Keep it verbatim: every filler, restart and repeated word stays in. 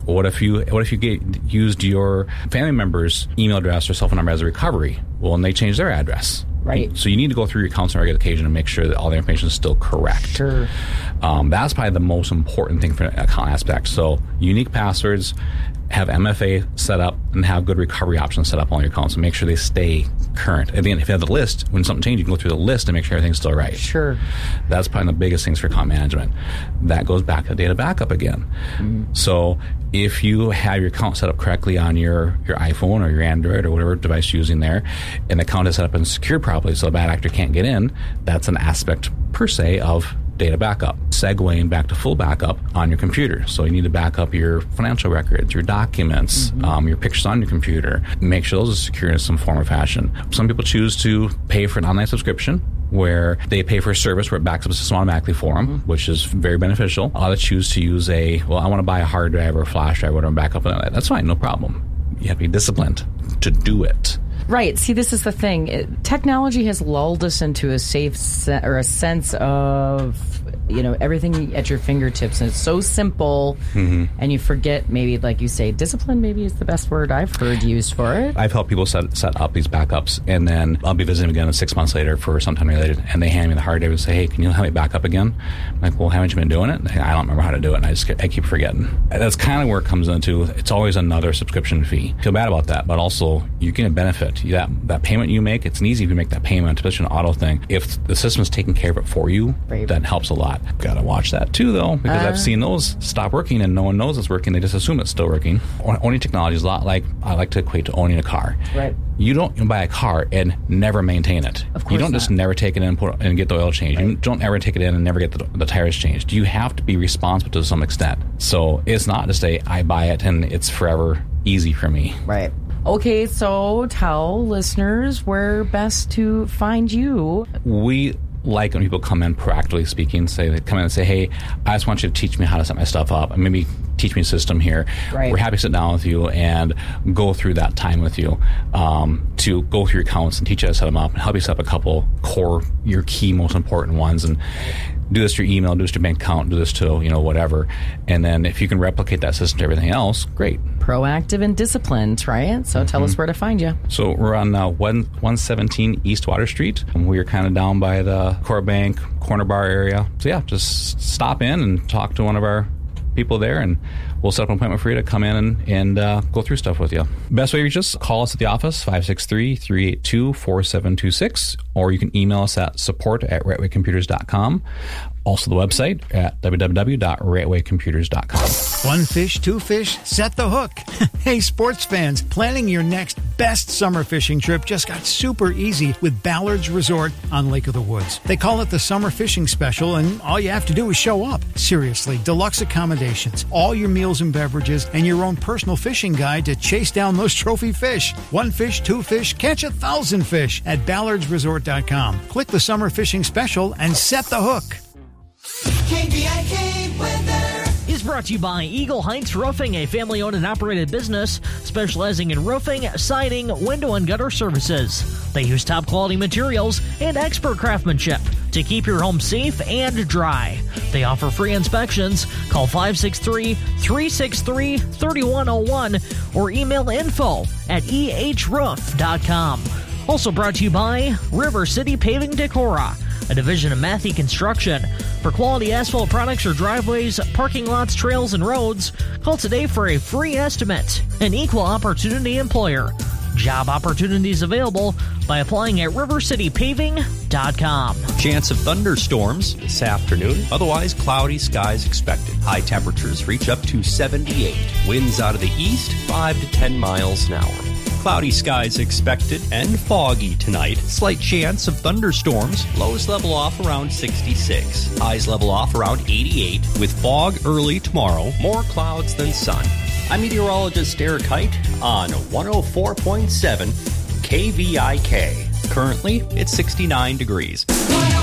What if you what if you get used your family member's email address or cell phone number as a recovery? Well, and they change their address. Right. So you need to go through your accounts on a regular occasion and make sure that all the information is still correct. Sure. Um, that's probably the most important thing for an account aspect. So unique passwords, have M F A set up, and have good recovery options set up on your accounts and make sure they stay current. At the end, if you have the list, when something changes, you can go through the list and make sure everything's still right. Sure. That's probably the biggest things for account management. That goes back to data backup again. Mm-hmm. So if you have your account set up correctly on your, your iPhone or your Android or whatever device you're using there, and the account is set up and secured properly so a bad actor can't get in, that's an aspect per se of data backup. Segueing back to full backup on your computer. So you need to back up your financial records, your documents, mm-hmm. um, your pictures on your computer. Make sure those are secure in some form or fashion. Some people choose to pay for an online subscription where they pay for a service where it backs up the system automatically for them, mm-hmm. which is very beneficial. Others choose to use a, well, I want to buy a hard drive or a flash drive or whatever, back up. That's fine, no problem. You have to be disciplined to do it. Right. See, this is the thing. It, technology has lulled us into a safe se- or a sense of, you know, everything at your fingertips, and it's so simple, mm-hmm. and you forget, maybe, like you say, discipline maybe is the best word I've heard used for it. I've helped people set set up these backups, and then I'll be visiting again six months later for sometime related, and they hand me the hard drive and say, hey, can you help me back up again? I'm like, well, haven't you been doing it? I don't remember how to do it, and I just I keep forgetting. That's kind of where it comes into, it's always another subscription fee. Feel bad about that, but also you get a benefit. That, that payment you make, it's easy if you make that payment, especially an auto thing. If the system's taking care of it for you, right. that helps a lot. Got to watch that too, though, because uh, I've seen those stop working and no one knows it's working. They just assume it's still working. Owning technology is a lot like, I like to equate to owning a car. Right. You don't buy a car and never maintain it. Of course You don't not. just never take it in and, put, and get the oil changed. Right. You don't ever take it in and never get the, the tires changed. You have to be responsible to some extent. So it's not to say I buy it and it's forever easy for me. Right. Okay, so tell listeners where best to find you. We like when people come in proactively speaking, say they come in and say, hey, I just want you to teach me how to set my stuff up and maybe teach me a system here. Right. We're happy to sit down with you and go through that time with you um, to go through your accounts and teach you how to set them up and help you set up a couple core, your key most important ones, and do this to your email, do this to your bank account, do this to, you know, whatever. And then if you can replicate that system to everything else, great. Proactive and disciplined, right? So mm-hmm. tell us where to find you. So we're on uh, one seventeen East Water Street. And we're kind of down by the Core Bank Corner Bar area. So yeah, just stop in and talk to one of our people there, and we'll set up an appointment for you to come in and, and uh, go through stuff with you. Best way to reach us, call us at the office, five six three, three eight two, four seven two six, or you can email us at support at right way computers dot com. Also the website at w w w dot right way computers dot com. One fish, two fish, set the hook. Hey, sports fans, planning your next best summer fishing trip just got super easy with Ballard's Resort on Lake of the Woods. They call it the Summer Fishing Special, and all you have to do is show up. Seriously, deluxe accommodations, all your meals and beverages, and your own personal fishing guide to chase down those trophy fish. One fish, two fish, catch a thousand fish at ballards resort dot com. Click the Summer Fishing Special and set the hook. K V I K weather is brought to you by Eagle Heights Roofing, a family-owned and operated business specializing in roofing, siding, window, and gutter services. They use top-quality materials and expert craftsmanship to keep your home safe and dry. They offer free inspections. Call five six three, three six three, three one zero one or email info at e h roof dot com. Also brought to you by River City Paving Decorah, a division of Matthey Construction. For quality asphalt products or driveways, parking lots, trails, and roads, call today for a free estimate. An equal opportunity employer. Job opportunities available by applying at river city paving dot com. Chance of thunderstorms this afternoon. Otherwise, cloudy skies expected. High temperatures reach up to seventy-eight. Winds out of the east, five to ten miles an hour. Cloudy skies expected and foggy tonight. Slight chance of thunderstorms. Lows level off around sixty-six. Highs level off around eighty-eight. With fog early tomorrow. More clouds than sun. I'm meteorologist Eric Height on one oh four point seven K V I K. Currently, it's sixty-nine degrees.